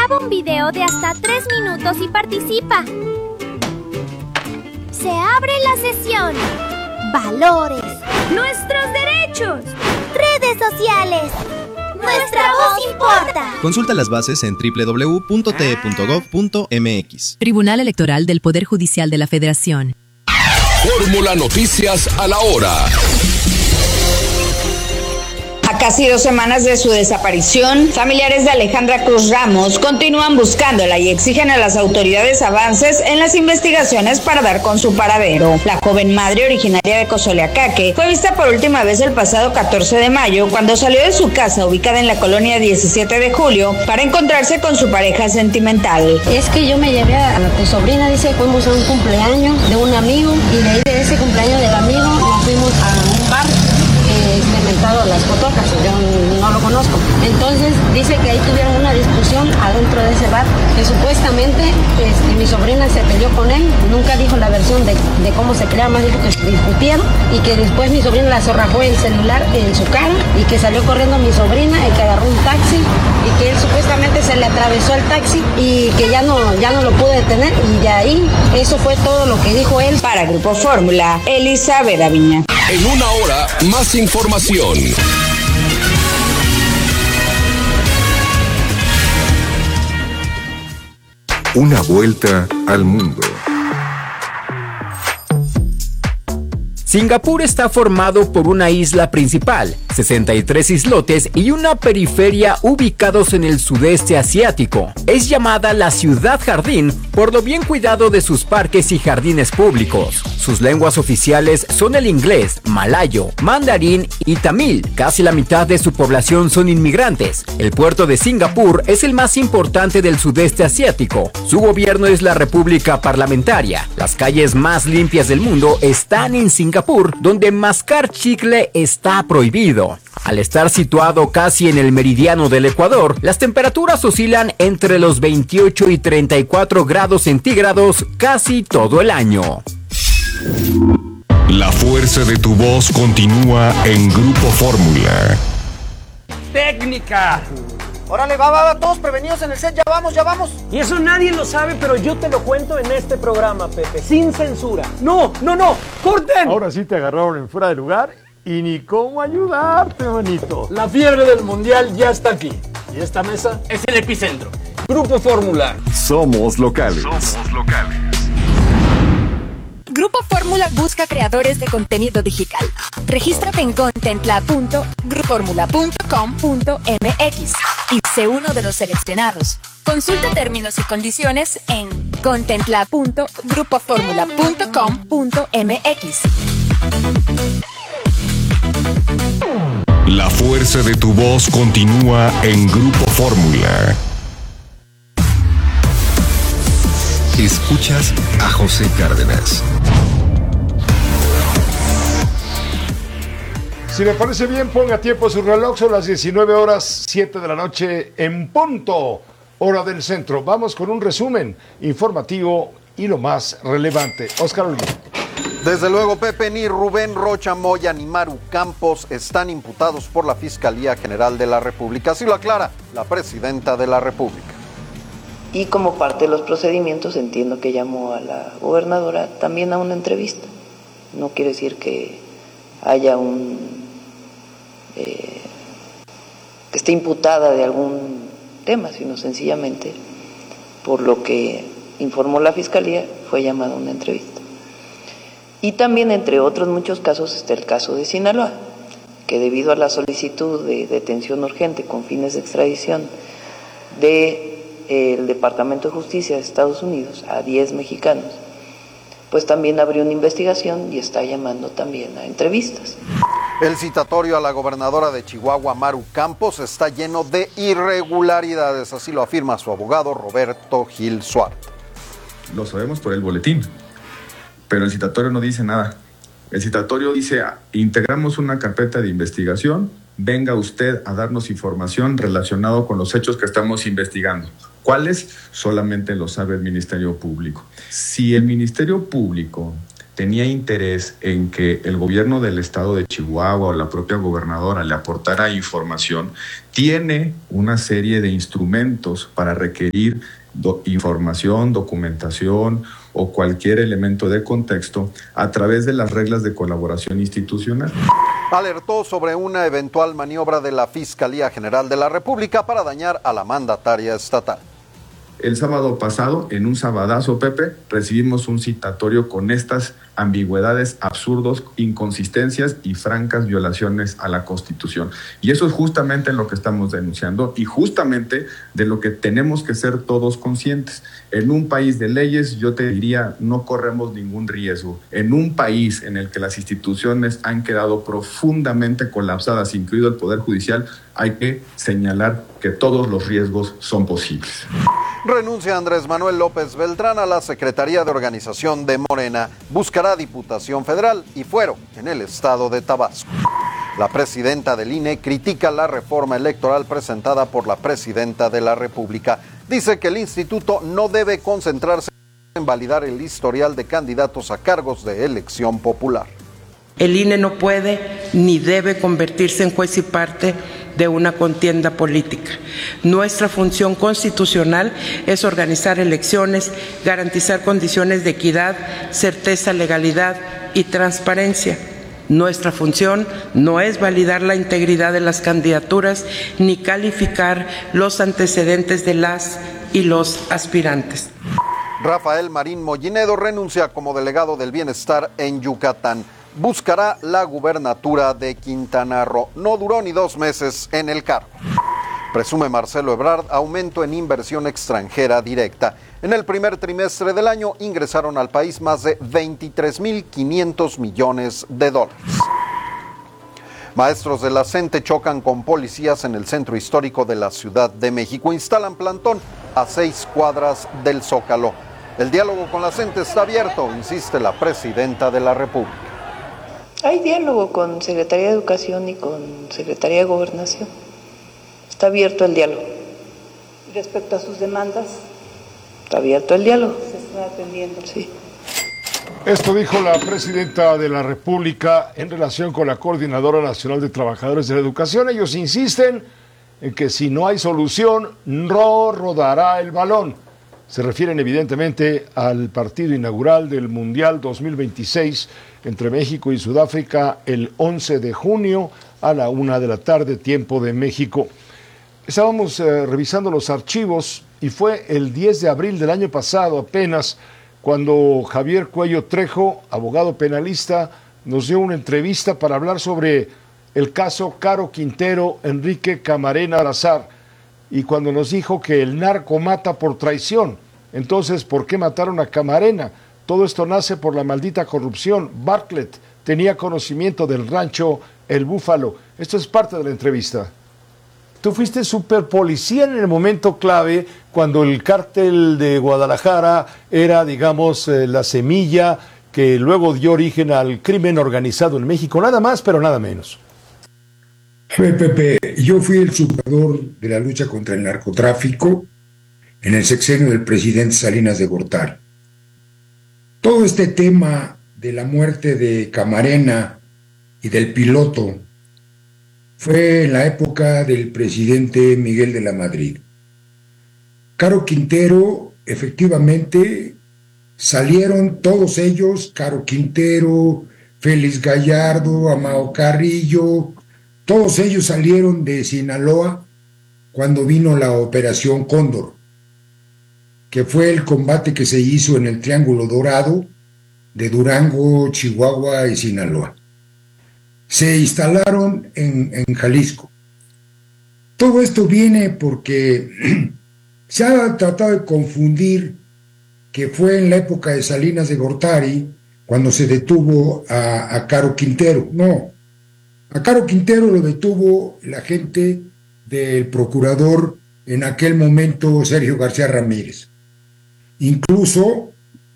Graba un video de hasta 3 minutos y participa. Se abre la sesión. Valores. Nuestros derechos. Redes sociales. Nuestra voz importa. Consulta las bases en www.te.gov.mx. Tribunal Electoral del Poder Judicial de la Federación. Fórmula Noticias a la hora. A casi 2 semanas de su desaparición, familiares de Alejandra Cruz Ramos continúan buscándola y exigen a las autoridades avances en las investigaciones para dar con su paradero. La joven madre, originaria de Cozoleacaque, fue vista por última vez el pasado 14 de mayo cuando salió de su casa ubicada en la colonia 17 de julio para encontrarse con su pareja sentimental. Es que yo me llevé a tu sobrina, dice, fuimos a un cumpleaños de un amigo y de ahí de ese cumpleaños del amigo nos fuimos a un bar inventado Las Cotocas, yo no lo conozco. Entonces dice que ahí tuvieron una discusión adentro de ese bar, que supuestamente mi sobrina se peleó con él, nunca dijo la versión de cómo se creaba, más dijo que discutieron y que después mi sobrina la zorrajó el celular en su cara y que salió corriendo mi sobrina y que agarró un taxi y que él supuestamente se le atravesó el taxi y que ya no lo pudo detener y de ahí eso fue todo lo que dijo él. Para Grupo Fórmula, Elizabeth Aviña. En una hora, más información. Una vuelta al mundo. Singapur está formado por una isla principal, 63 islotes y una periferia ubicados en el sudeste asiático. Es llamada la ciudad jardín por lo bien cuidado de sus parques y jardines públicos. Sus lenguas oficiales son el inglés, malayo, mandarín y tamil. Casi la mitad de su población son inmigrantes. El puerto de Singapur es el más importante del sudeste asiático. Su gobierno es la república parlamentaria. Las calles más limpias del mundo están en Singapur, donde mascar chicle está prohibido. Al estar situado casi en el meridiano del Ecuador, las temperaturas oscilan entre los 28 y 34 grados centígrados casi todo el año. La fuerza de tu voz continúa en Grupo Fórmula. ¡Técnica! Órale, va, todos prevenidos en el set, ya vamos. Y eso nadie lo sabe, pero yo te lo cuento en este programa, Pepe, sin censura. ¡No! ¡Corten! Ahora sí te agarraron en fuera de lugar y ni cómo ayudarte, manito. La fiebre del mundial ya está aquí. Y esta mesa es el epicentro. Grupo Fórmula. Somos locales. Grupo Fórmula busca creadores de contenido digital. Regístrate en contentlab.grupormula.com.mx y sé uno de los seleccionados. Consulta términos y condiciones en contentlab.grupoformula.com.mx. La fuerza de tu voz continúa en Grupo Fórmula. Escuchas a José Cárdenas. Si le parece bien, ponga tiempo a su reloj, son las 19:07 de la noche en punto, hora del centro. Vamos con un resumen informativo y lo más relevante. Oscar Olguín. Desde luego, Pepe, ni Rubén Rocha Moya ni Maru Campos están imputados por la Fiscalía General de la República. Así lo aclara la presidenta de la República. Y como parte de los procedimientos, entiendo que llamó a la gobernadora también a una entrevista. No quiere decir que haya que esté imputada de algún tema, sino sencillamente, por lo que informó la Fiscalía, fue llamada a una entrevista. Y también, entre otros muchos casos, está el caso de Sinaloa, que debido a la solicitud de detención urgente con fines de extradición del Departamento de Justicia de Estados Unidos a 10 mexicanos, pues también abrió una investigación y está llamando también a entrevistas. El citatorio a la gobernadora de Chihuahua, Maru Campos, está lleno de irregularidades, así lo afirma su abogado Roberto Gil Suárez. Lo sabemos por el boletín, pero el citatorio no dice nada. El citatorio dice: integramos una carpeta de investigación, venga usted a darnos información relacionada con los hechos que estamos investigando. ¿Cuáles? Solamente lo sabe el Ministerio Público. Si el Ministerio Público tenía interés en que el gobierno del estado de Chihuahua o la propia gobernadora le aportara información, tiene una serie de instrumentos para requerir información, documentación o cualquier elemento de contexto a través de las reglas de colaboración institucional. Alertó sobre una eventual maniobra de la Fiscalía General de la República para dañar a la mandataria estatal. El sábado pasado, en un sabadazo, Pepe, recibimos un citatorio con estas ambigüedades, absurdos, inconsistencias y francas violaciones a la Constitución. Y eso es justamente lo que estamos denunciando y justamente de lo que tenemos que ser todos conscientes. En un país de leyes, yo te diría, no corremos ningún riesgo. En un país en el que las instituciones han quedado profundamente colapsadas, incluido el Poder Judicial, hay que señalar que todos los riesgos son posibles. Renuncia Andrés Manuel López Beltrán a la Secretaría de Organización de Morena. Buscará Diputación Federal y fuero en el estado de Tabasco. La presidenta del INE critica la reforma electoral presentada por la presidenta de la República. Dice que el instituto no debe concentrarse en validar el historial de candidatos a cargos de elección popular. El INE no puede ni debe convertirse en juez y parte de una contienda política. Nuestra función constitucional es organizar elecciones, garantizar condiciones de equidad, certeza, legalidad y transparencia. Nuestra función no es validar la integridad de las candidaturas ni calificar los antecedentes de las y los aspirantes. Rafael Marín Mollinedo renuncia como delegado del bienestar en Yucatán. Buscará la gubernatura de Quintana Roo. No duró ni 2 meses en el cargo. Presume Marcelo Ebrard aumento en inversión extranjera directa. En el primer trimestre del año ingresaron al país más de 23.500 millones de dólares. Maestros de la CENTE chocan con policías en el centro histórico de la Ciudad de México. Instalan plantón a 6 cuadras del Zócalo. El diálogo con la CENTE está abierto, insiste la presidenta de la República. Hay diálogo con Secretaría de Educación y con Secretaría de Gobernación. Está abierto el diálogo. Respecto a sus demandas, está abierto el diálogo. Se está atendiendo. Sí. Esto dijo la presidenta de la República en relación con la Coordinadora Nacional de Trabajadores de la Educación. Ellos insisten en que si no hay solución, no rodará el balón. Se refieren evidentemente al partido inaugural del Mundial 2026 entre México y Sudáfrica el 11 de junio a la 1:00 p.m, tiempo de México. Estábamos revisando los archivos y fue el 10 de abril del año pasado apenas cuando Javier Cuello Trejo, abogado penalista, nos dio una entrevista para hablar sobre el caso Caro Quintero, Enrique Camarena Salazar, y cuando nos dijo que el narco mata por traición. Entonces, ¿por qué mataron a Camarena? Todo esto nace por la maldita corrupción. Bartlett tenía conocimiento del rancho El Búfalo. Esto es parte de la entrevista. Tú fuiste superpolicía en el momento clave cuando el cártel de Guadalajara era, digamos, la semilla que luego dio origen al crimen organizado en México. Nada más, pero nada menos. Pepe, yo fui el superior de la lucha contra el narcotráfico en el sexenio del presidente Salinas de Gortari. Todo este tema de la muerte de Camarena y del piloto fue en la época del presidente Miguel de la Madrid. Caro Quintero, efectivamente, salieron todos ellos, Caro Quintero, Félix Gallardo, Amado Carrillo, todos ellos salieron de Sinaloa cuando vino la Operación Cóndor, que fue el combate que se hizo en el Triángulo Dorado de Durango, Chihuahua y Sinaloa. Se instalaron en Jalisco. Todo esto viene porque se ha tratado de confundir que fue en la época de Salinas de Gortari cuando se detuvo a Caro Quintero. No, a Caro Quintero lo detuvo la gente del procurador en aquel momento, Sergio García Ramírez. Incluso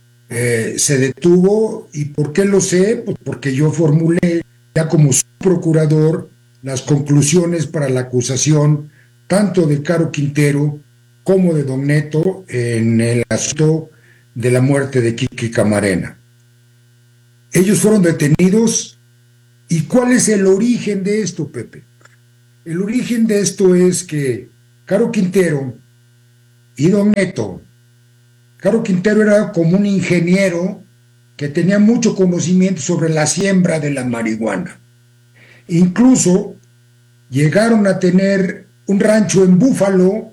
se detuvo, ¿y por qué lo sé? Pues porque yo formulé ya como subprocurador las conclusiones para la acusación tanto de Caro Quintero como de Don Neto en el asunto de la muerte de Kiki Camarena. Ellos fueron detenidos. ¿Y cuál es el origen de esto, Pepe? El origen de esto es que Caro Quintero y Don Neto, Caro Quintero era como un ingeniero que tenía mucho conocimiento sobre la siembra de la marihuana. Incluso llegaron a tener un rancho en Búfalo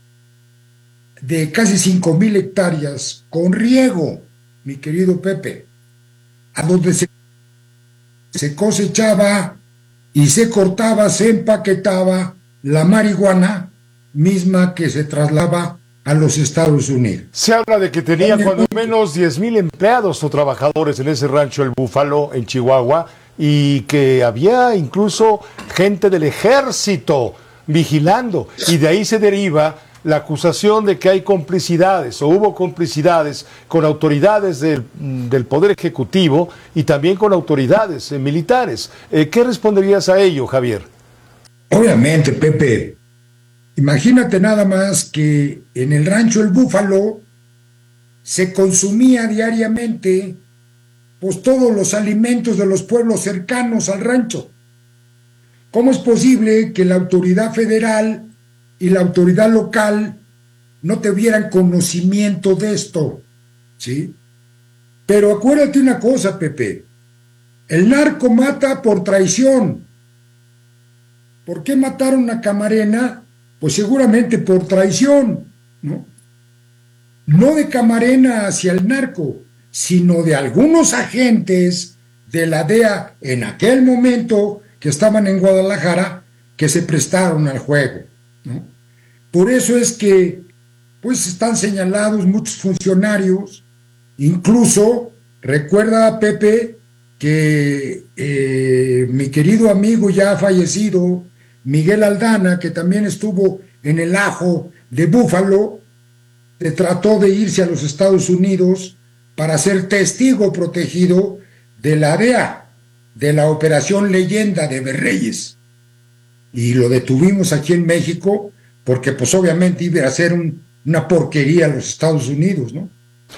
de casi 5,000 hectáreas con riego, mi querido Pepe, a donde se cosechaba y se cortaba, se empaquetaba la marihuana misma que se trasladaba a los Estados Unidos. Se habla de que tenía cuando menos 10,000 empleados o trabajadores en ese rancho El Búfalo, en Chihuahua, y que había incluso gente del ejército vigilando, y de ahí se deriva la acusación de que hay complicidades, o hubo complicidades con autoridades del Poder Ejecutivo y también con autoridades militares. ¿Qué responderías a ello, Javier? Obviamente, Pepe, imagínate nada más que en el rancho El Búfalo se consumía diariamente pues todos los alimentos de los pueblos cercanos al rancho. ¿Cómo es posible que la autoridad federal y la autoridad local no tuvieran conocimiento de esto? ¿Sí? Pero acuérdate una cosa, Pepe, el narco mata por traición. ¿Por qué mataron a Camarena? Pues seguramente por traición, ¿no? No de Camarena hacia el narco, sino de algunos agentes de la DEA en aquel momento que estaban en Guadalajara, que se prestaron al juego, ¿no? Por eso es que pues están señalados muchos funcionarios, incluso recuerda, Pepe, que mi querido amigo ya fallecido, Miguel Aldana, que también estuvo en el ajo de Búfalo, se trató de irse a los Estados Unidos para ser testigo protegido de la DEA, de la Operación Leyenda de Berreyes. Y lo detuvimos aquí en México porque pues obviamente iba a ser una porquería a los Estados Unidos, ¿no?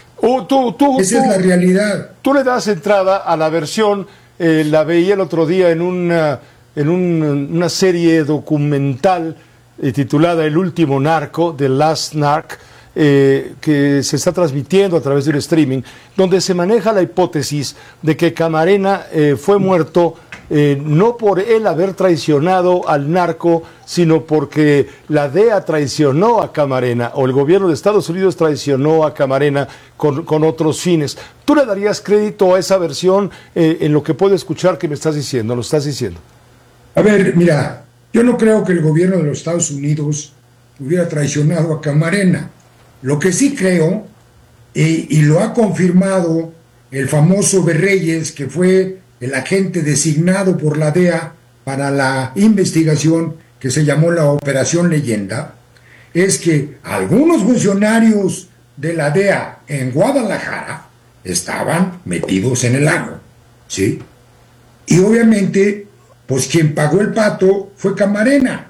Esa es la realidad. Tú le das entrada a la versión, la veía el otro día en una serie documental titulada El Último Narco, The Last Narc, que se está transmitiendo a través del streaming, donde se maneja la hipótesis de que Camarena fue muerto no por él haber traicionado al narco, sino porque la DEA traicionó a Camarena, o el gobierno de Estados Unidos traicionó a Camarena con otros fines. ¿Tú le darías crédito a esa versión en lo que puedo escuchar que me estás diciendo? ¿Lo estás diciendo? A ver, mira, yo no creo que el gobierno de los Estados Unidos hubiera traicionado a Camarena. Lo que sí creo, y lo ha confirmado el famoso Berreyes, que fue el agente designado por la DEA para la investigación que se llamó la Operación Leyenda, es que algunos funcionarios de la DEA en Guadalajara estaban metidos en el ajo, ¿sí? Y obviamente, pues quien pagó el pato fue Camarena.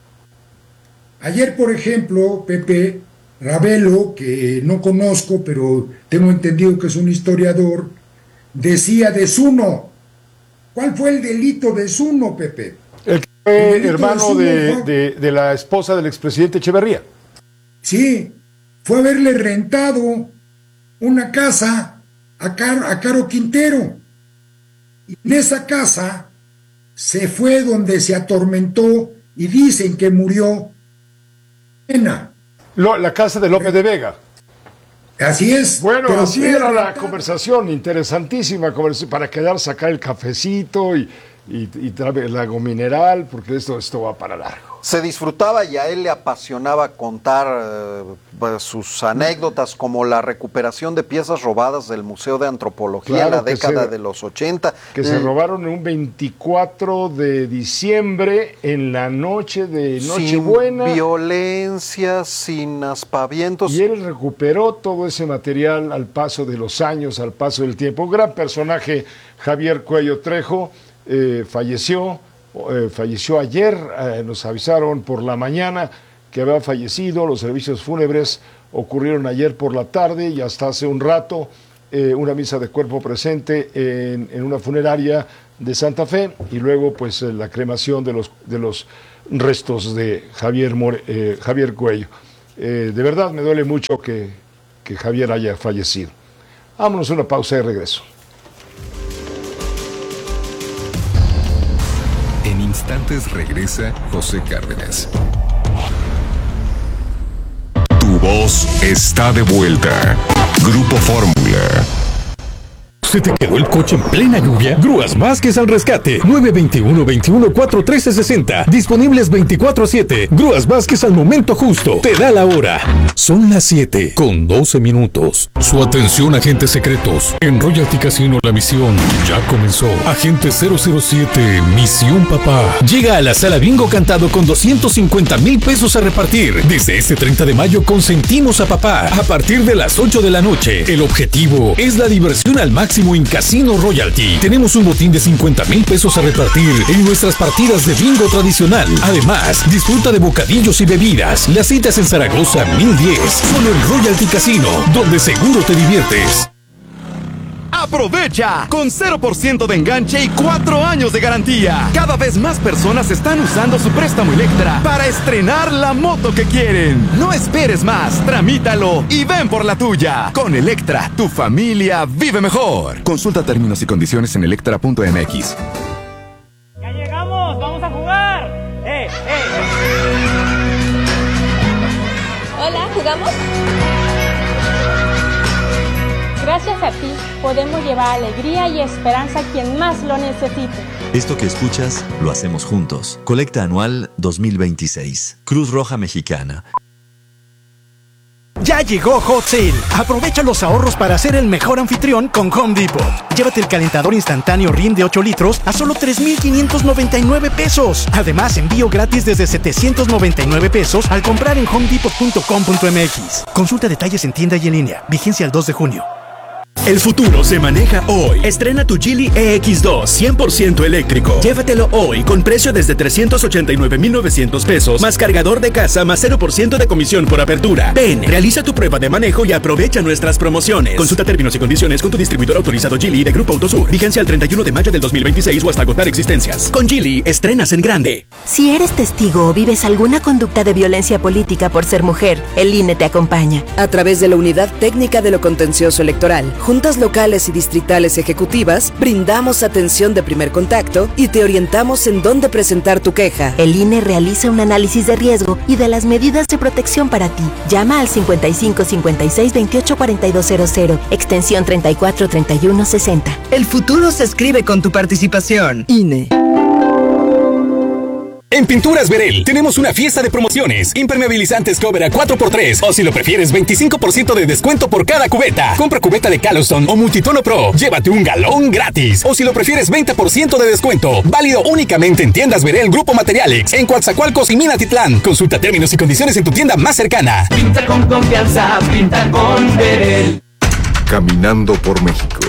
Ayer, por ejemplo, Pepe Ravelo, que no conozco, pero tengo entendido que es un historiador, decía de Zuno. ¿Cuál fue el delito de Zuno, Pepe? El que fue hermano de la esposa del expresidente Echeverría. Sí, fue haberle rentado una casa a Caro Quintero. Y en esa casa se fue donde se atormentó y dicen que murió la casa de López de Vega. Así es. Bueno, así era la conversación, interesantísima para quedar, sacar el cafecito y el agua mineral, porque esto va para largo. Se disfrutaba y a él le apasionaba contar sus anécdotas, como la recuperación de piezas robadas del Museo de Antropología en la década de los 80. Que se robaron en un 24 de diciembre, en la noche de Nochebuena. Sin violencia, sin aspavientos. Y él recuperó todo ese material al paso de los años, al paso del tiempo. Un gran personaje, Javier Cuello Trejo, falleció ayer, nos avisaron por la mañana que había fallecido. Los servicios fúnebres ocurrieron ayer por la tarde y hasta hace un rato una misa de cuerpo presente en una funeraria de Santa Fe y luego pues la cremación de los restos de Javier Cuello. De verdad me duele mucho que Javier haya fallecido. Vámonos a una pausa y regreso. En instantes regresa José Cárdenas. Tu voz está de vuelta. Grupo Fórmula. ¿Se te quedó el coche en plena lluvia? Grúas Vázquez al rescate. 921-21-41360. Disponibles 24/7. Grúas Vázquez al momento justo. Te da la hora. Son las 7:12. Su atención, agentes secretos. En Royalty Casino la misión ya comenzó. Agente 007, Misión Papá. Llega a la sala bingo cantado con 250,000 pesos a repartir. Desde este 30 de mayo consentimos a papá. A partir de las 8 de la noche. El objetivo es la diversión al máximo en Casino Royalty. Tenemos un botín de 50,000 pesos a repartir en nuestras partidas de bingo tradicional. Además, disfruta de bocadillos y bebidas. Las citas en Zaragoza 1010. Solo en Royalty Casino, donde seguro te diviertes. ¡Aprovecha! Con 0% de enganche y 4 años de garantía. Cada vez más personas están usando su préstamo Electra para estrenar la moto que quieren. No esperes más, tramítalo y ven por la tuya. Con Electra, tu familia vive mejor. Consulta términos y condiciones en electra.mx. ¡Ya llegamos! ¡Vamos a jugar! Hola, ¿jugamos? Gracias a ti, podemos llevar alegría y esperanza a quien más lo necesite. Esto que escuchas, lo hacemos juntos. Colecta anual 2026. Cruz Roja Mexicana. Ya llegó Hot Sale. Aprovecha los ahorros para ser el mejor anfitrión con Home Depot. Llévate el calentador instantáneo Rin de 8 litros a solo 3,599 pesos. Además, envío gratis desde 799 pesos al comprar en homedepot.com.mx. Consulta detalles en tienda y en línea. Vigencia el 2 de junio. El futuro se maneja hoy. Estrena tu Geely EX2 100% eléctrico. Llévatelo hoy con precio desde 389,900 pesos, más cargador de casa, más 0% de comisión por apertura. Ven, realiza tu prueba de manejo y aprovecha nuestras promociones. Consulta términos y condiciones con tu distribuidor autorizado Geely de Grupo Autosur. Vigencia el 31 de mayo del 2026 o hasta agotar existencias. Con Geely, estrenas en grande. Si eres testigo o vives alguna conducta de violencia política por ser mujer, el INE te acompaña. A través de la Unidad Técnica de lo Contencioso Electoral, juntas locales y distritales ejecutivas, brindamos atención de primer contacto y te orientamos en dónde presentar tu queja. El INE realiza un análisis de riesgo y de las medidas de protección para ti. Llama al 55 56 28 4200, extensión 34 31 60. El futuro se escribe con tu participación. INE. En Pinturas Verel tenemos una fiesta de promociones. Impermeabilizantes Cover a 4x3 o si lo prefieres 25% de descuento por cada cubeta. Compra cubeta de Caloston o Multitono Pro, llévate un galón gratis. O si lo prefieres 20% de descuento. Válido únicamente en tiendas Verel Grupo Materialex, en Coatzacoalcos y Minatitlán. Consulta términos y condiciones en tu tienda más cercana. Pinta con confianza, pinta con Verel. Caminando por México.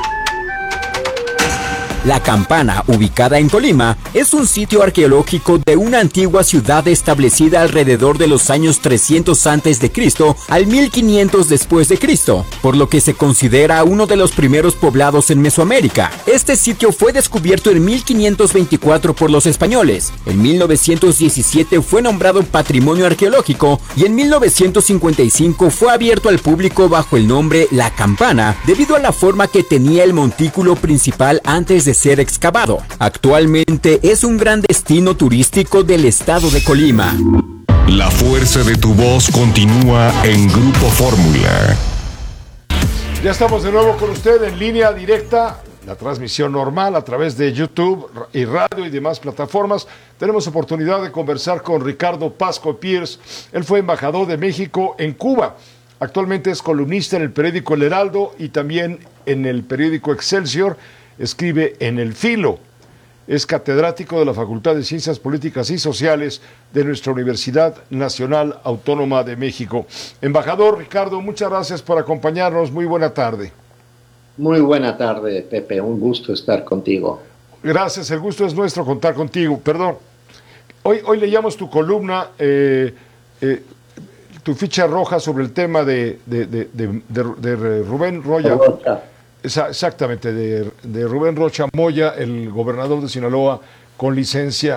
La Campana, ubicada en Colima, es un sitio arqueológico de una antigua ciudad establecida alrededor de los años 300 a.C. al 1500 después de Cristo, por lo que se considera uno de los primeros poblados en Mesoamérica. Este sitio fue descubierto en 1524 por los españoles. En 1917 fue nombrado Patrimonio Arqueológico y en 1955 fue abierto al público bajo el nombre La Campana, debido a la forma que tenía el montículo principal antes de ser excavado. Actualmente es un gran destino turístico del estado de Colima. La fuerza de tu voz continúa en Grupo Fórmula. Ya estamos de nuevo con usted en línea directa, la transmisión normal a través de YouTube y radio y demás plataformas. Tenemos oportunidad de conversar con Ricardo Pasco Pierce. Él fue embajador de México en Cuba. Actualmente es columnista en el periódico El Heraldo y también en el periódico Excelsior. Escribe en El Filo. Es catedrático de la Facultad de Ciencias Políticas y Sociales de nuestra Universidad Nacional Autónoma de México. Embajador Ricardo, muchas gracias por acompañarnos. Muy buena tarde. Muy buena tarde, Pepe. Un gusto estar contigo. Gracias, el gusto es nuestro contar contigo. Perdón. Hoy leíamos tu columna. tu ficha roja sobre el tema de Rubén Rocha. Exactamente, de Rubén Rocha Moya, el gobernador de Sinaloa, con licencia.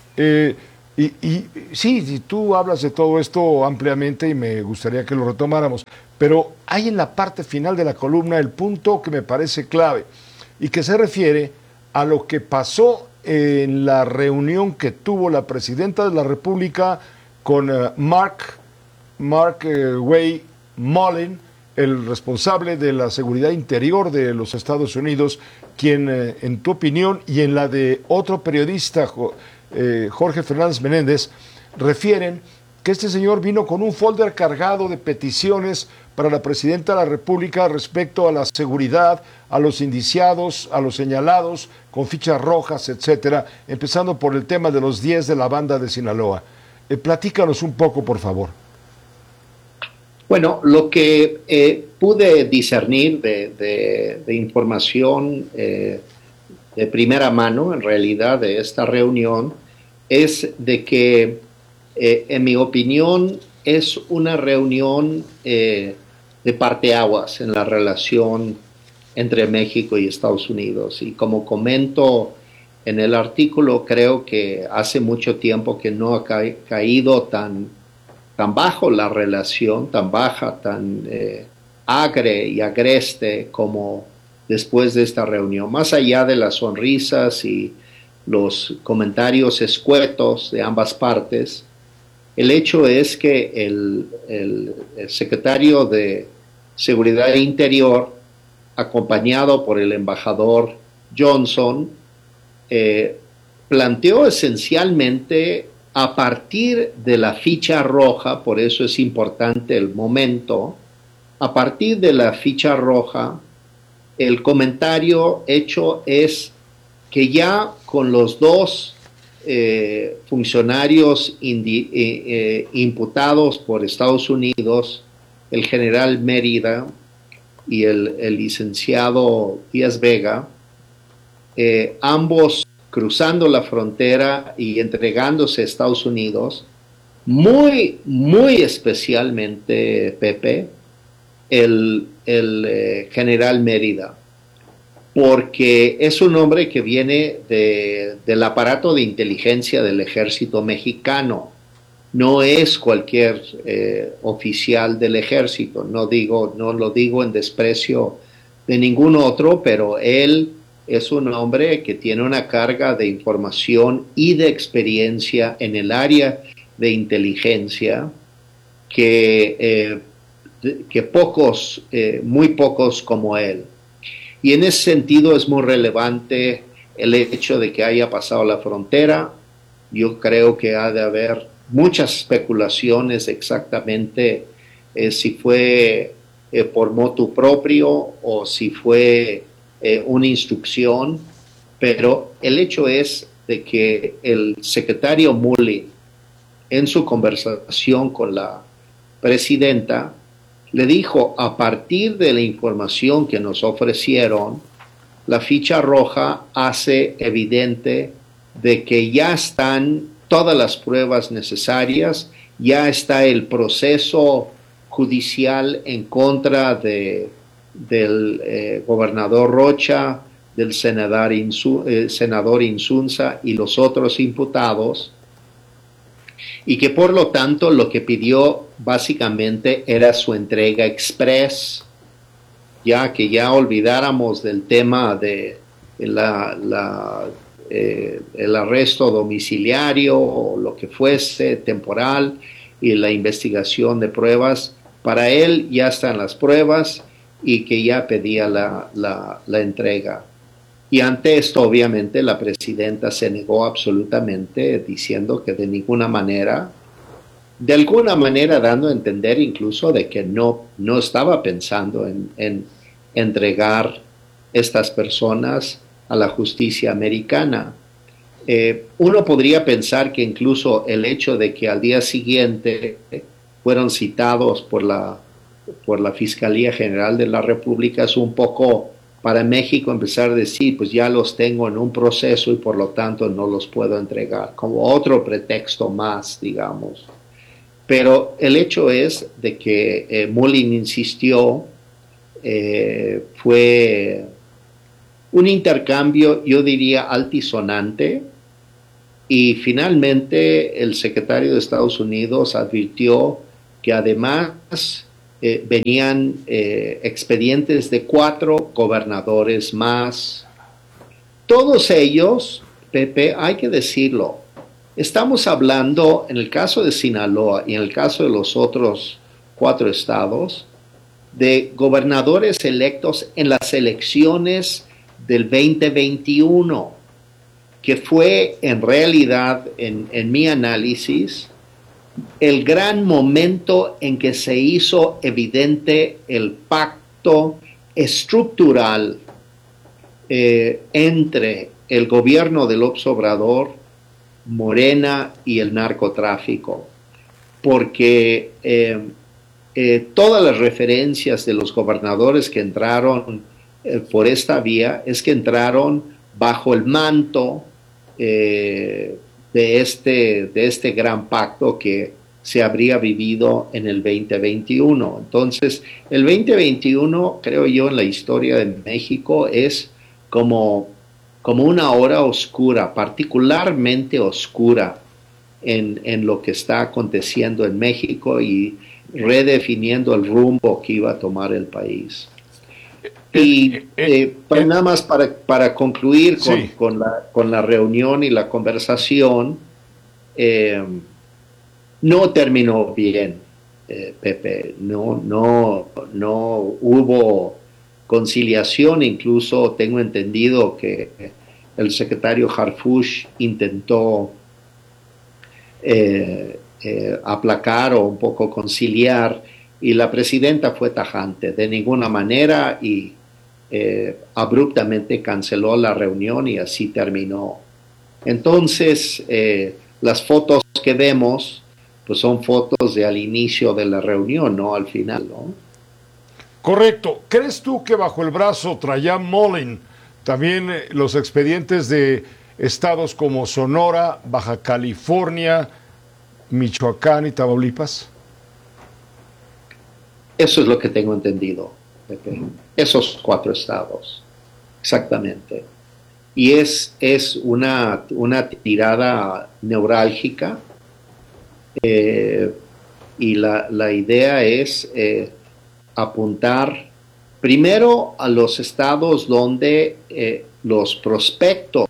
Sí, tú hablas de todo esto ampliamente y me gustaría que lo retomáramos, pero hay en la parte final de la columna el punto que me parece clave y que se refiere a lo que pasó en la reunión que tuvo la presidenta de la República con Mark Way Mullen, el responsable de la seguridad interior de los Estados Unidos, quien, en tu opinión y en la de otro periodista, Jorge Fernández Menéndez, refieren que este señor vino con un folder cargado de peticiones para la presidenta de la República respecto a la seguridad, a los indiciados, a los señalados, con fichas rojas, etcétera, empezando por el tema de los 10 de la banda de Sinaloa. Platícanos un poco, por favor. Bueno, lo que pude discernir de información de primera mano, en realidad, de esta reunión, es de que, en mi opinión, es una reunión de parteaguas en la relación entre México y Estados Unidos. Y como comento en el artículo, creo que hace mucho tiempo que no ha caído tan bajo la relación, tan baja, tan agre y agreste como después de esta reunión. Más allá de las sonrisas y los comentarios escuetos de ambas partes, el hecho es que el secretario de Seguridad Interior, acompañado por el embajador Johnson, planteó esencialmente, a partir de la ficha roja, por eso es importante el momento, a partir de la ficha roja, el comentario hecho es que ya con los dos funcionarios imputados por Estados Unidos, el general Mérida y el licenciado Díaz Vega, ambos cruzando la frontera y entregándose a Estados Unidos, muy especialmente, Pepe, el general Mérida, porque es un hombre que viene del aparato de inteligencia del ejército mexicano, no es cualquier oficial del ejército, no lo digo en desprecio de ningún otro, pero él es un hombre que tiene una carga de información y de experiencia en el área de inteligencia que muy pocos como él. Y en ese sentido es muy relevante el hecho de que haya pasado la frontera. Yo creo que ha de haber muchas especulaciones exactamente si fue por motu propio o si fue una instrucción, pero el hecho es de que el secretario Mullen, en su conversación con la presidenta, le dijo: a partir de la información que nos ofrecieron, la ficha roja hace evidente de que ya están todas las pruebas necesarias, ya está el proceso judicial en contra del gobernador Rocha, del senador Insunza y los otros imputados, y que por lo tanto lo que pidió básicamente era su entrega express, ya que ya olvidáramos del tema de el arresto domiciliario o lo que fuese temporal y la investigación de pruebas. Para él ya están las pruebas y que ya pedía la entrega. Y ante esto, obviamente, la presidenta se negó absolutamente, diciendo que de alguna manera dando a entender incluso de que no estaba pensando en entregar estas personas a la justicia americana. Uno podría pensar que incluso el hecho de que al día siguiente fueron citados por la Fiscalía General de la República es un poco para México empezar a decir, pues ya los tengo en un proceso y por lo tanto no los puedo entregar, como otro pretexto más, digamos. Pero el hecho es de que Mullin insistió, fue un intercambio, yo diría, altisonante, y finalmente el secretario de Estados Unidos advirtió que además venían expedientes de 4 gobernadores más. Todos ellos, Pepe, hay que decirlo, estamos hablando, en el caso de Sinaloa y en el caso de los otros 4 estados, de gobernadores electos en las elecciones del 2021, que fue en realidad, en mi análisis, el gran momento en que se hizo evidente el pacto estructural entre el gobierno de López Obrador, Morena y el narcotráfico, porque todas las referencias de los gobernadores que entraron por esta vía es que entraron bajo el manto de este gran pacto que se habría vivido en el 2021. Entonces, el 2021, creo yo, en la historia de México es como una hora oscura, particularmente oscura en lo que está aconteciendo en México y redefiniendo el rumbo que iba a tomar el país. Y nada más para concluir con la reunión y la conversación, no terminó bien, Pepe. No hubo conciliación. Incluso tengo entendido que el secretario Harfuch intentó aplacar o un poco conciliar, y la presidenta fue tajante, de ninguna manera, y abruptamente canceló la reunión y así terminó. Entonces, las fotos que vemos pues son fotos de al inicio de la reunión, no al final, ¿no? Correcto. ¿Crees tú que bajo el brazo traía Mullin también los expedientes de estados como Sonora, Baja California, Michoacán y Tamaulipas? Eso es lo que tengo entendido, Pepe. Esos 4 estados, exactamente. Y es una tirada neurálgica, y la idea es apuntar primero a los estados donde los prospectos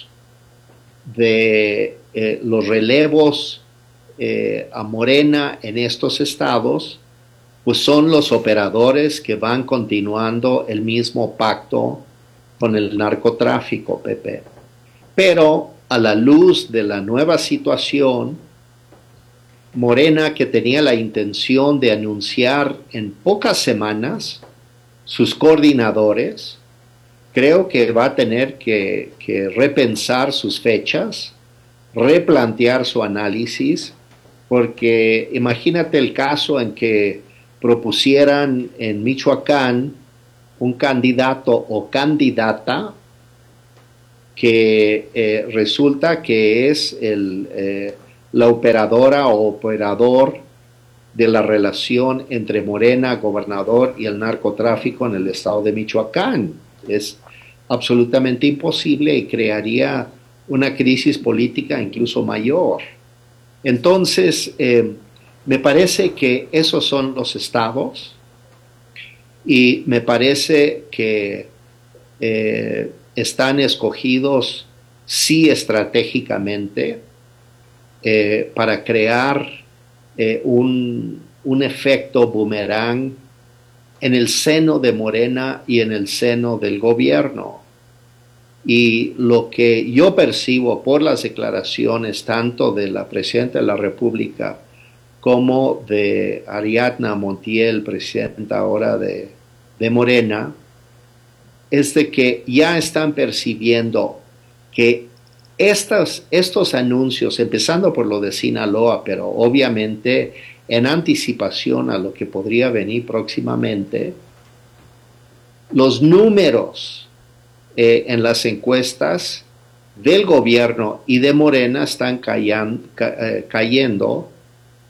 de los relevos a Morena en estos estados, pues son los operadores que van continuando el mismo pacto con el narcotráfico, Pepe. Pero a la luz de la nueva situación, Morena, que tenía la intención de anunciar en pocas semanas sus coordinadores, creo que va a tener que repensar sus fechas, replantear su análisis, porque imagínate el caso en que propusieran en Michoacán un candidato o candidata que resulta que es la operadora o operador de la relación entre Morena, gobernador, y el narcotráfico en el estado de Michoacán. Es absolutamente imposible y crearía una crisis política incluso mayor. Entonces, me parece que esos son los estados, y me parece que están escogidos sí estratégicamente para crear un efecto boomerang en el seno de Morena y en el seno del gobierno. Y lo que yo percibo por las declaraciones tanto de la presidenta de la República como de Ariadna Montiel, presidenta ahora de Morena, es de que ya están percibiendo que estos anuncios, empezando por lo de Sinaloa, pero obviamente en anticipación a lo que podría venir próximamente, los números en las encuestas del gobierno y de Morena están cayendo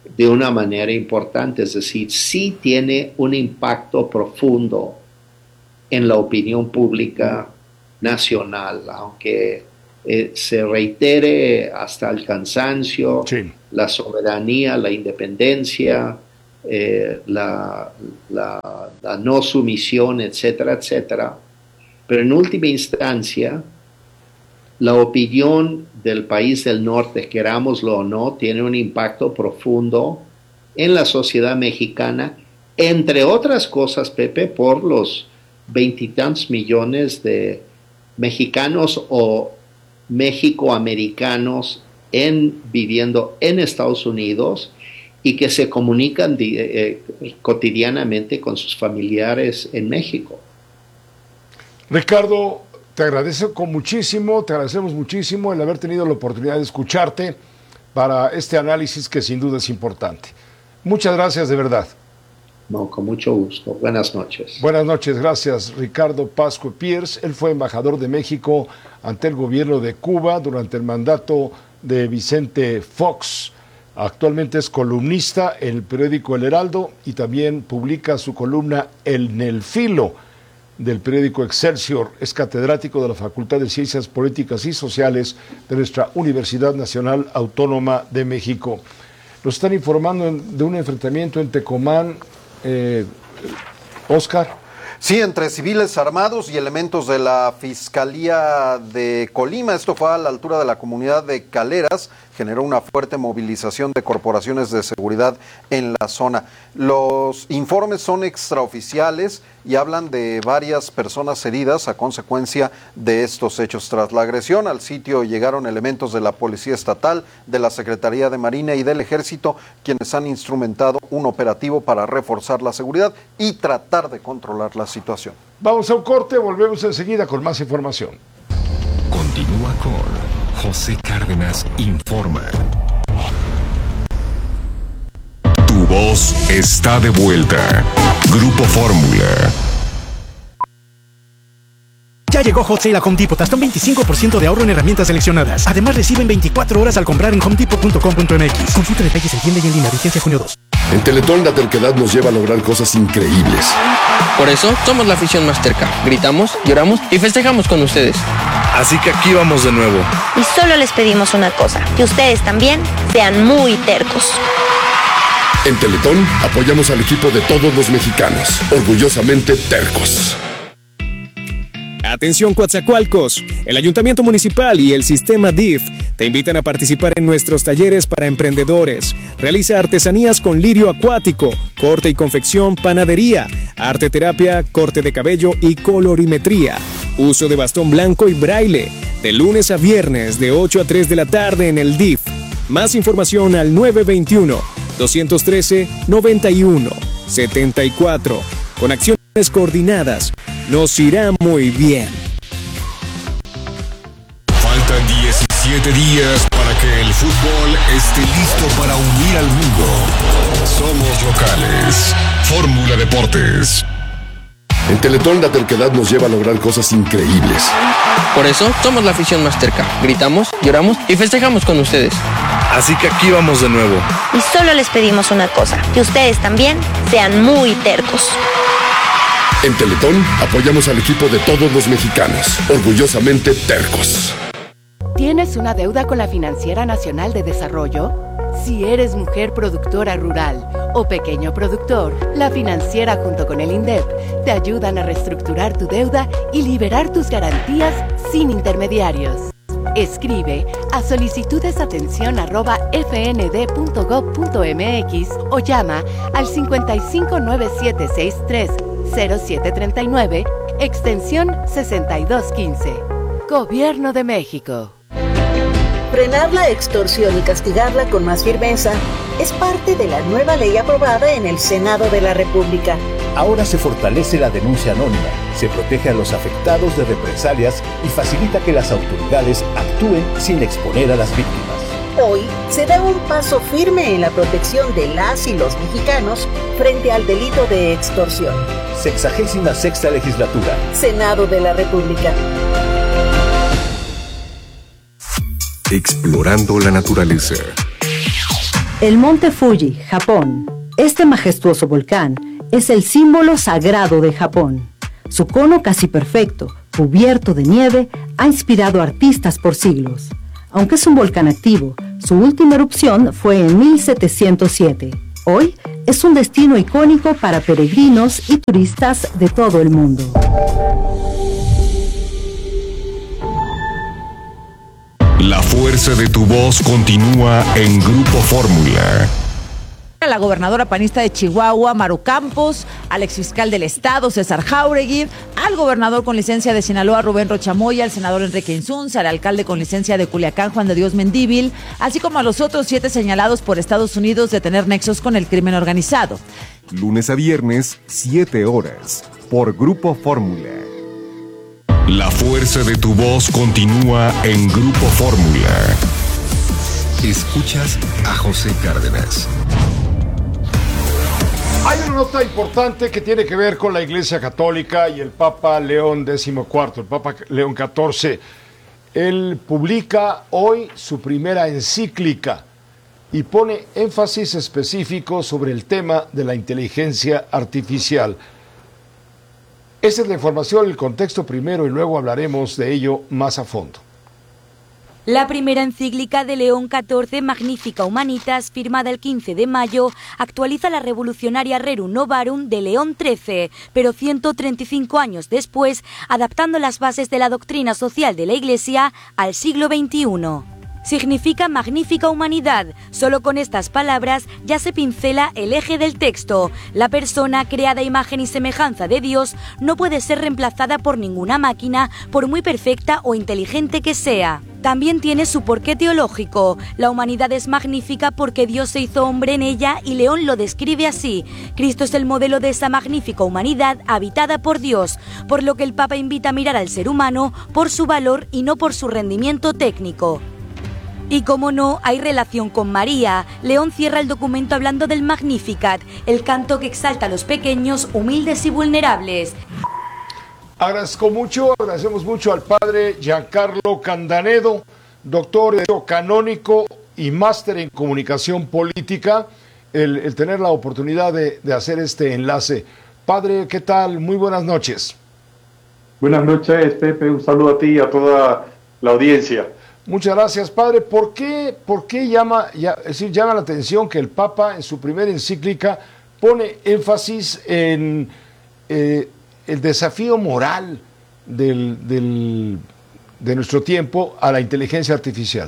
de una manera importante, es decir, sí tiene un impacto profundo en la opinión pública nacional, aunque se reitere hasta el cansancio, sí, la soberanía, la independencia, la no sumisión, etcétera, etcétera. Pero en última instancia, la opinión del país del norte, querámoslo o no, tiene un impacto profundo en la sociedad mexicana, entre otras cosas, Pepe, por los 20 y tantos millones de mexicanos o mexicoamericanos viviendo en Estados Unidos y que se comunican cotidianamente con sus familiares en México. Ricardo, te agradecemos muchísimo el haber tenido la oportunidad de escucharte para este análisis que sin duda es importante. Muchas gracias, de verdad. No, con mucho gusto. Buenas noches. Buenas noches, gracias Ricardo Pascue Pierce. Él fue embajador de México ante el gobierno de Cuba durante el mandato de Vicente Fox. Actualmente es columnista en el periódico El Heraldo y también publica su columna En el Filo del periódico Excelsior. Es catedrático de la Facultad de Ciencias Políticas y Sociales de nuestra Universidad Nacional Autónoma de México. Nos están informando de un enfrentamiento en Tecomán, Oscar. Sí, entre civiles armados y elementos de la Fiscalía de Colima. Esto fue a la altura de la comunidad de Caleras. Generó una fuerte movilización de corporaciones de seguridad en la zona. Los informes son extraoficiales y hablan de varias personas heridas a consecuencia de estos hechos. Tras la agresión, al sitio llegaron elementos de la Policía Estatal, de la Secretaría de Marina y del Ejército, quienes han instrumentado un operativo para reforzar la seguridad y tratar de controlar la situación. Vamos a un corte, volvemos enseguida con más información. Continúa con José Cárdenas Informa. Tu voz está de vuelta. Grupo Fórmula. Ya llegó Hot Sale a Home Depot, hasta un 25% de ahorro en herramientas seleccionadas. Además, reciben 24 horas al comprar en homedepot.com.mx. Consulta detalles en tienda y en línea, vigencia junio 2. En Teletón, la terquedad nos lleva a lograr cosas increíbles. Por eso, somos la afición más terca. Gritamos, lloramos y festejamos con ustedes. Así que aquí vamos de nuevo. Y solo les pedimos una cosa, que ustedes también sean muy tercos. En Teletón, apoyamos al equipo de todos los mexicanos. Orgullosamente tercos. Atención Coatzacoalcos, el Ayuntamiento Municipal y el Sistema DIF te invitan a participar en nuestros talleres para emprendedores. Realiza artesanías con lirio acuático, corte y confección, panadería, arte terapia, corte de cabello y colorimetría. Uso de bastón blanco y braille, de lunes a viernes de 8 a 3 de la tarde en el DIF. Más información al 921-213-91-74. Con acciones coordinadas, nos irá muy bien. Faltan 17 días para que el fútbol esté listo para unir al mundo. Somos locales. Fórmula Deportes. En Teletón, la terquedad nos lleva a lograr cosas increíbles. Por eso, somos la afición más terca. Gritamos, lloramos y festejamos con ustedes. Así que aquí vamos de nuevo. Y solo les pedimos una cosa, que ustedes también sean muy tercos. En Teletón, apoyamos al equipo de todos los mexicanos. Orgullosamente tercos. ¿Tienes una deuda con la Financiera Nacional de Desarrollo? Si eres mujer productora rural o pequeño productor, la financiera junto con el INDEP te ayudan a reestructurar tu deuda y liberar tus garantías sin intermediarios. Escribe a solicitudesatención@fnd.gov.mx o llama al 5597630739, extensión 6215. Gobierno de México. Frenar la extorsión y castigarla con más firmeza es parte de la nueva ley aprobada en el Senado de la República. Ahora se fortalece la denuncia anónima, se protege a los afectados de represalias y facilita que las autoridades actúen sin exponer a las víctimas. Hoy se da un paso firme en la protección de las y los mexicanos frente al delito de extorsión. 66ª Legislatura. Senado de la República. Explorando la naturaleza. El monte Fuji, Japón. Este majestuoso volcán es el símbolo sagrado de Japón. Su cono casi perfecto, cubierto de nieve, ha inspirado a artistas por siglos. Aunque es un volcán activo, su última erupción fue en 1707. Hoy es un destino icónico para peregrinos y turistas de todo el mundo. La fuerza de tu voz continúa en Grupo Fórmula. A la gobernadora panista de Chihuahua, Maru Campos, al exfiscal del estado, César Jauregui, al gobernador con licencia de Sinaloa, Rubén Rochamoya, al senador Enrique Insunza, al alcalde con licencia de Culiacán, Juan de Dios Mendívil, así como a los otros 7 señalados por Estados Unidos de tener nexos con el crimen organizado. Lunes a viernes, 7 horas, por Grupo Fórmula. La fuerza de tu voz continúa en Grupo Fórmula. Escuchas a José Cárdenas. Hay una nota importante que tiene que ver con la Iglesia Católica y el Papa León XIV, el Papa León XIV. Él publica hoy su primera encíclica y pone énfasis específico sobre el tema de la inteligencia artificial. Esa es la información, el contexto primero y luego hablaremos de ello más a fondo. La primera encíclica de León XIV, Magnifica Humanitas, firmada el 15 de mayo, actualiza la revolucionaria Rerum Novarum de León XIII, pero 135 años después, adaptando las bases de la doctrina social de la Iglesia al siglo XXI. Significa magnífica humanidad. Solo con estas palabras ya se pincela el eje del texto. La persona, creada a imagen y semejanza de Dios, no puede ser reemplazada por ninguna máquina, por muy perfecta o inteligente que sea. También tiene su porqué teológico. La humanidad es magnífica porque Dios se hizo hombre en ella y León lo describe así. Cristo es el modelo de esa magnífica humanidad habitada por Dios, por lo que el Papa invita a mirar al ser humano por su valor y no por su rendimiento técnico. Y como no, hay relación con María. León cierra el documento hablando del Magnificat, el canto que exalta a los pequeños, humildes y vulnerables. Agradecemos mucho al padre Giancarlo Candanedo, doctor canónico y máster en comunicación política, el tener la oportunidad de hacer este enlace. Padre, ¿qué tal? Muy buenas noches. Buenas noches, Pepe. Un saludo a ti y a toda la audiencia. Muchas gracias, padre. ¿Por qué llama la atención que el Papa en su primera encíclica pone énfasis en el desafío moral de nuestro tiempo a la inteligencia artificial?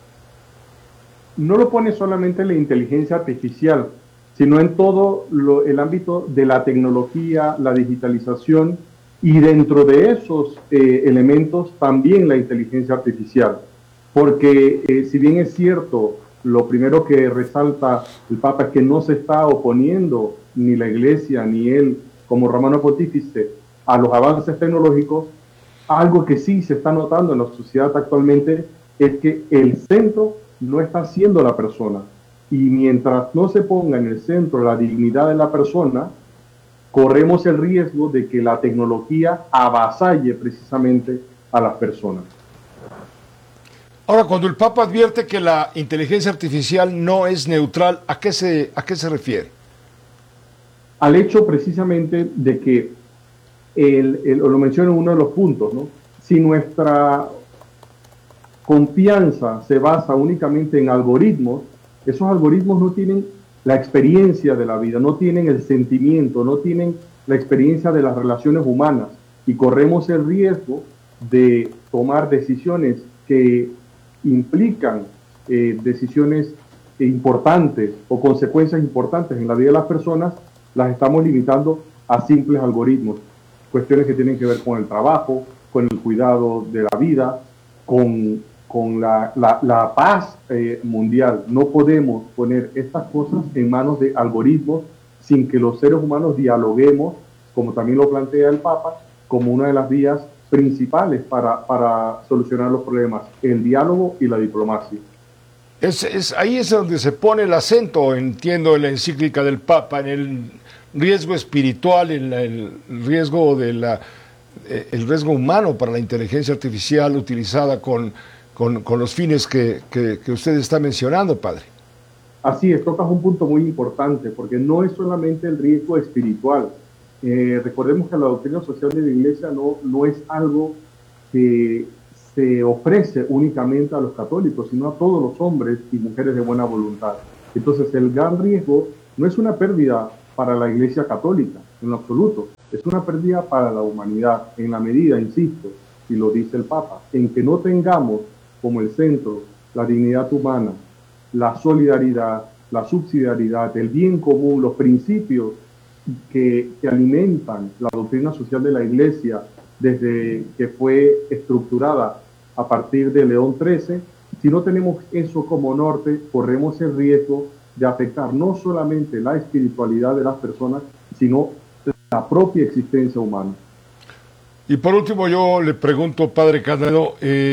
No lo pone solamente en la inteligencia artificial, sino en todo el ámbito de la tecnología, la digitalización y dentro de esos elementos también la inteligencia artificial. Porque si bien es cierto, lo primero que resalta el Papa es que no se está oponiendo ni la Iglesia ni él como Romano Pontífice a los avances tecnológicos, algo que sí se está notando en la sociedad actualmente es que el centro no está siendo la persona. Y mientras no se ponga en el centro la dignidad de la persona, corremos el riesgo de que la tecnología avasalle precisamente a las personas. Ahora, cuando el Papa advierte que la inteligencia artificial no es neutral, ¿a qué se refiere? Al hecho precisamente de que, lo menciono en uno de los puntos, ¿no? Si nuestra confianza se basa únicamente en algoritmos, esos algoritmos no tienen la experiencia de la vida, no tienen el sentimiento, no tienen la experiencia de las relaciones humanas y corremos el riesgo de tomar decisiones que implican decisiones importantes o consecuencias importantes en la vida de las personas, las estamos limitando a simples algoritmos, cuestiones que tienen que ver con el trabajo, con el cuidado de la vida, con la paz mundial. No podemos poner estas cosas en manos de algoritmos sin que los seres humanos dialoguemos, como también lo plantea el Papa, como una de las vías principales para solucionar los problemas, el diálogo y la diplomacia. Ahí es donde se pone el acento, entiendo, en la encíclica del Papa, en el riesgo espiritual, en el riesgo el riesgo humano para la inteligencia artificial utilizada con los fines que usted está mencionando, padre. Así es, tocas un punto muy importante, porque no es solamente el riesgo espiritual. Recordemos que la doctrina social de la Iglesia no es algo que se ofrece únicamente a los católicos, sino a todos los hombres y mujeres de buena voluntad. Entonces, el gran riesgo no es una pérdida para la Iglesia católica, en lo absoluto. Es una pérdida para la humanidad, en la medida, insisto, y lo dice el Papa, en que no tengamos como el centro la dignidad humana, la solidaridad, la subsidiariedad, el bien común, los principios que alimentan la doctrina social de la Iglesia desde que fue estructurada a partir de León XIII. Si no tenemos eso como norte, corremos el riesgo de afectar no solamente la espiritualidad de las personas, sino la propia existencia humana. Y por último, yo le pregunto, padre Canedo,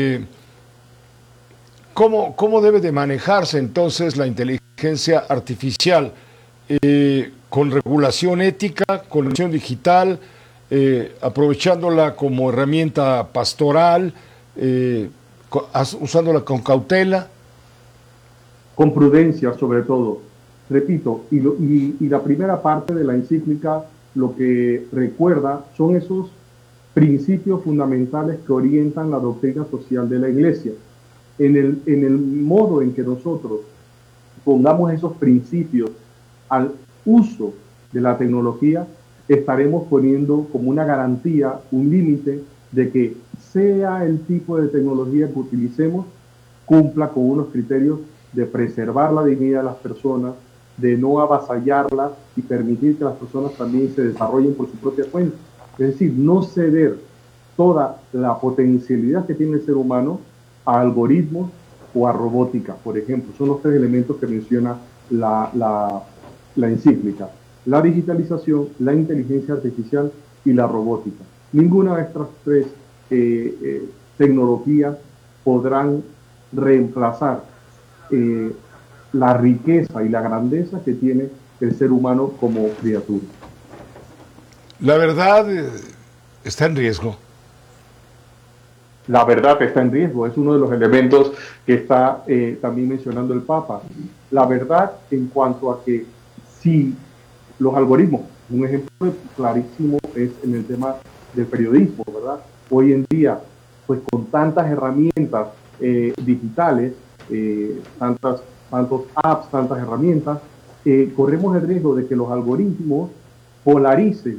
¿cómo debe de manejarse entonces la inteligencia artificial? Con regulación ética, con regulación digital, aprovechándola como herramienta pastoral, usándola con cautela. Con prudencia, sobre todo. Repito, y la primera parte de la encíclica lo que recuerda son esos principios fundamentales que orientan la doctrina social de la Iglesia. En el modo en que nosotros pongamos esos principios al uso de la tecnología, estaremos poniendo como una garantía, un límite de que sea el tipo de tecnología que utilicemos, cumpla con unos criterios de preservar la dignidad de las personas, de no avasallarlas y permitir que las personas también se desarrollen por su propia cuenta. Es decir, no ceder toda la potencialidad que tiene el ser humano a algoritmos o a robótica, por ejemplo. Son los tres elementos que menciona la encíclica: la digitalización, la inteligencia artificial y la robótica. Ninguna de estas tres tecnologías podrán reemplazar la riqueza y la grandeza que tiene el ser humano como criatura. La verdad está en riesgo. La verdad está en riesgo, es uno de los elementos que está también mencionando el Papa. La verdad en cuanto a que si los algoritmos, un ejemplo clarísimo es en el tema del periodismo, ¿verdad? Hoy en día, pues con tantas herramientas digitales, tantos apps, tantas herramientas, corremos el riesgo de que los algoritmos polaricen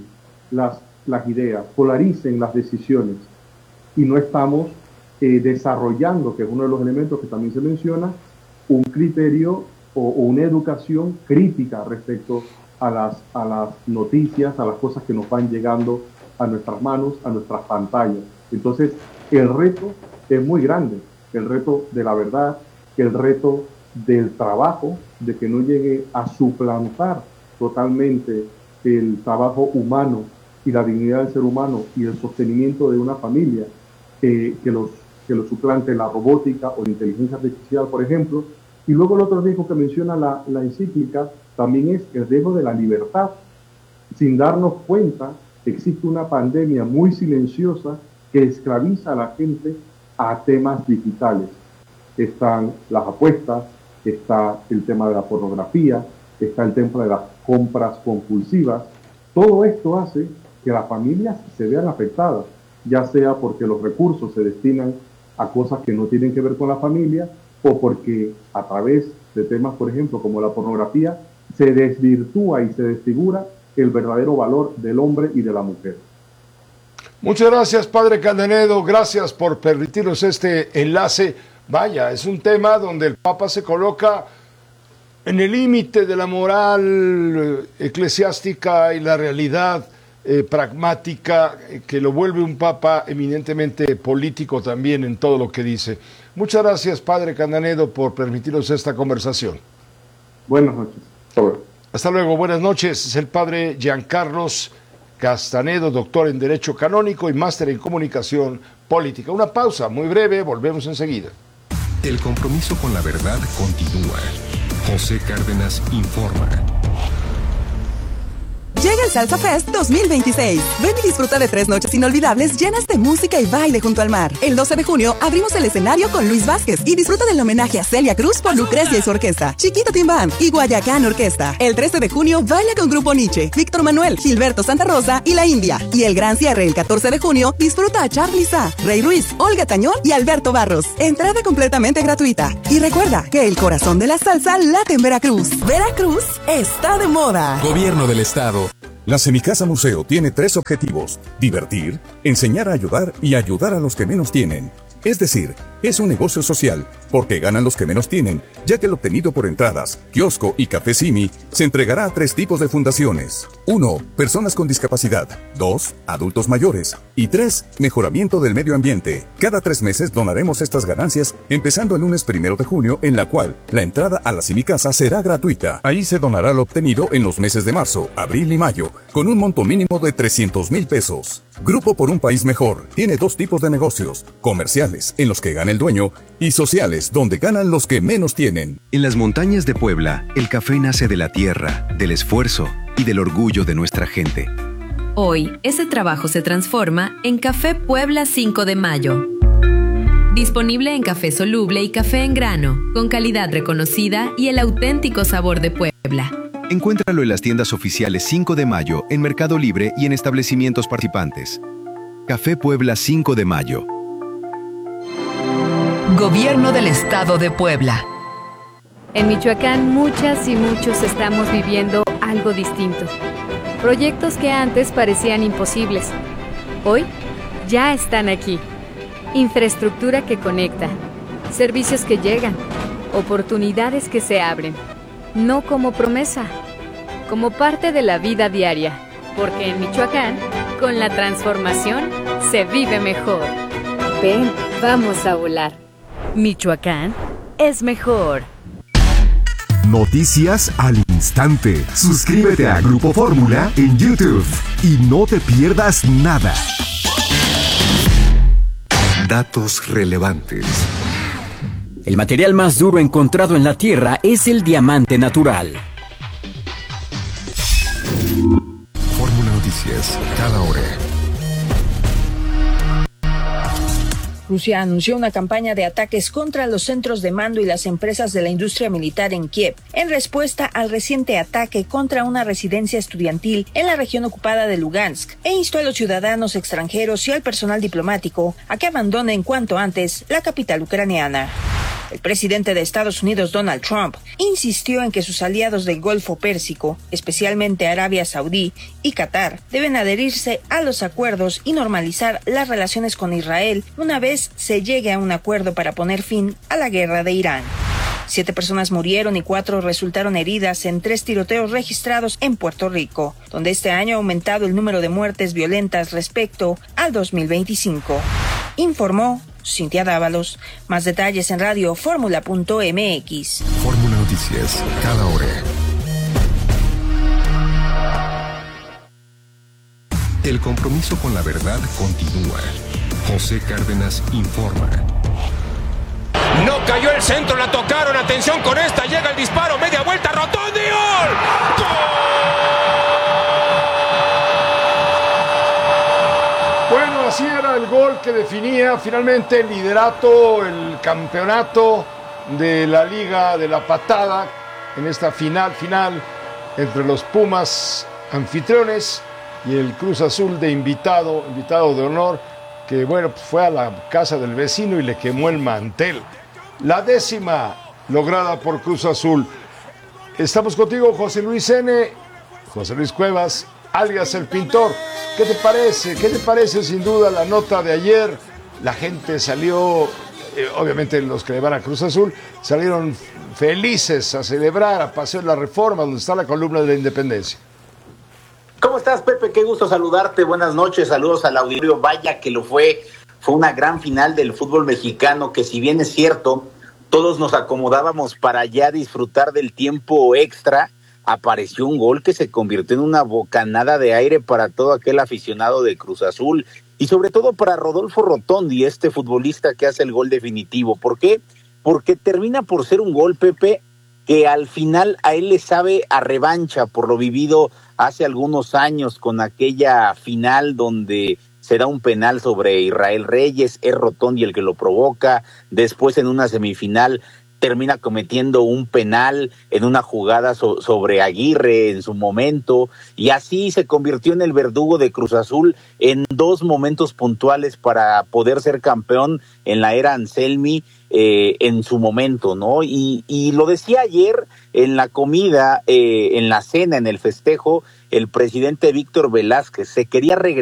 las ideas, polaricen las decisiones, y no estamos desarrollando, que es uno de los elementos que también se menciona, un criterio o una educación crítica respecto a las noticias, a las cosas que nos van llegando a nuestras manos, a nuestras pantallas. Entonces, el reto es muy grande, el reto de la verdad, el reto del trabajo, de que no llegue a suplantar totalmente el trabajo humano y la dignidad del ser humano y el sostenimiento de una familia, que lo suplante la robótica o la inteligencia artificial, por ejemplo. Y luego el otro riesgo que menciona la encíclica también es el riesgo de la libertad. Sin darnos cuenta, existe una pandemia muy silenciosa que esclaviza a la gente a temas digitales. Están las apuestas, está el tema de la pornografía, está el tema de las compras compulsivas. Todo esto hace que las familias se vean afectadas, ya sea porque los recursos se destinan a cosas que no tienen que ver con la familia, o porque a través de temas, por ejemplo, como la pornografía, se desvirtúa y se desfigura el verdadero valor del hombre y de la mujer. Muchas gracias, padre Canedo, gracias por permitirnos este enlace. Vaya, es un tema donde el Papa se coloca en el límite de la moral eclesiástica y la realidad pragmática, que lo vuelve un Papa eminentemente político también en todo lo que dice. Muchas gracias, padre Canedo, por permitirnos esta conversación. Buenas noches. Hasta luego, buenas noches. Es el padre Giancarlos Castanedo, doctor en Derecho Canónico y máster en Comunicación Política. Una pausa muy breve, volvemos enseguida. El compromiso con la verdad continúa. José Cárdenas informa. Llega el Salsa Fest 2026. Ven y disfruta de 3 noches inolvidables llenas de música y baile junto al mar. El 12 de junio abrimos el escenario con Luis Vázquez y disfruta del homenaje a Celia Cruz por Lucrecia y su orquesta, Chiquita Team Band y Guayacán Orquesta. El 13 de junio baila con Grupo Nietzsche, Víctor Manuel, Gilberto Santa Rosa y La India. Y el gran cierre el 14 de junio disfruta a Charly Sa, Rey Ruiz, Olga Tañón y Alberto Barros. Entrada completamente gratuita. Y recuerda que el corazón de la salsa late en Veracruz. Veracruz está de moda. Gobierno del Estado. La Semicasa Museo tiene 3 objetivos: divertir, enseñar a ayudar y ayudar a los que menos tienen. Es decir, es un negocio social, porque ganan los que menos tienen, ya que el obtenido por entradas, kiosco y café Simi se entregará a 3 tipos de fundaciones. 1. Personas con discapacidad. 2. Adultos mayores. Y 3. Mejoramiento del medio ambiente. Cada 3 meses donaremos estas ganancias, empezando el lunes 1 de junio, en la cual la entrada a la Semicasa será gratuita. Ahí se donará lo obtenido en los meses de marzo, abril y mayo, con un monto mínimo de 300,000 pesos. Grupo por un País Mejor tiene 2 tipos de negocios: comerciales, en los que gana el dueño, y sociales, donde ganan los que menos tienen. En las montañas de Puebla, el café nace de la tierra, del esfuerzo y del orgullo de nuestra gente. Hoy, ese trabajo se transforma en Café Puebla 5 de Mayo. Disponible en café soluble y café en grano, con calidad reconocida y el auténtico sabor de Puebla. Encuéntralo en las tiendas oficiales 5 de Mayo, en Mercado Libre y en establecimientos participantes. Café Puebla 5 de Mayo. Gobierno del Estado de Puebla. En Michoacán, muchas y muchos estamos viviendo algo distinto. Proyectos que antes parecían imposibles, hoy ya están aquí. Infraestructura que conecta, servicios que llegan, oportunidades que se abren. No como promesa, como parte de la vida diaria, porque en Michoacán, con la transformación, se vive mejor. Ven, vamos a volar. Michoacán es mejor. Noticias al instante. Suscríbete a Grupo Fórmula en YouTube y no te pierdas nada. Datos relevantes. El material más duro encontrado en la Tierra es el diamante natural. Fórmula Noticias, cada hora. Rusia anunció una campaña de ataques contra los centros de mando y las empresas de la industria militar en Kiev, en respuesta al reciente ataque contra una residencia estudiantil en la región ocupada de Lugansk, e instó a los ciudadanos extranjeros y al personal diplomático a que abandonen cuanto antes la capital ucraniana. El presidente de Estados Unidos, Donald Trump, insistió en que sus aliados del Golfo Pérsico, especialmente Arabia Saudí y Qatar, deben adherirse a los acuerdos y normalizar las relaciones con Israel una vez se llegue a un acuerdo para poner fin a la guerra de Irán. 7 personas murieron y 4 resultaron heridas en 3 tiroteos registrados en Puerto Rico, donde este año ha aumentado el número de muertes violentas respecto al 2025. Informó Cintia Dávalos. Más detalles en radioformula.mx. Fórmula Noticias, cada hora. El compromiso con la verdad continúa. José Cárdenas informa. No cayó el centro, la tocaron, atención con esta, llega el disparo, media vuelta, Rotondi, ¡gol! Bueno, así era el gol que definía finalmente el liderato, el campeonato de la Liga de la Patada en esta final entre los Pumas anfitriones y el Cruz Azul de invitado de honor, que bueno, pues fue a la casa del vecino y le quemó el mantel. La 10ª lograda por Cruz Azul. Estamos contigo, José Luis N., José Luis Cuevas, alias El Pintor. ¿Qué te parece? ¿Qué te parece sin duda la nota de ayer? La gente salió, obviamente los que le van a Cruz Azul, salieron felices a celebrar a Paseo de la Reforma, donde está la columna de la Independencia. ¿Cómo estás, Pepe? Qué gusto saludarte. Buenas noches, saludos al auditorio. Vaya que lo fue una gran final del fútbol mexicano, que si bien es cierto, todos nos acomodábamos para ya disfrutar del tiempo extra, apareció un gol que se convirtió en una bocanada de aire para todo aquel aficionado de Cruz Azul y sobre todo para Rodolfo Rotondi, este futbolista que hace el gol definitivo. ¿Por qué? Porque termina por ser un gol, Pepe, que al final a él le sabe a revancha por lo vivido hace algunos años con aquella final donde se da un penal sobre Israel Reyes, es Rotondi el que lo provoca, después en una semifinal termina cometiendo un penal en una jugada sobre Aguirre en su momento, y así se convirtió en el verdugo de Cruz Azul en 2 momentos puntuales para poder ser campeón en la era Anselmi en su momento, ¿no? Y lo decía ayer en la comida, en la cena, en el festejo, el presidente Víctor Velázquez, se quería regresar